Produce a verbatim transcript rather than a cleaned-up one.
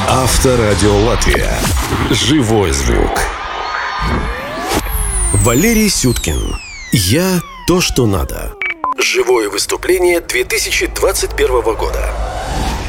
Авторадио Латвия. Живой звук. Валерий Сюткин. Я то, что надо. Живое выступление две тысячи двадцать первого года.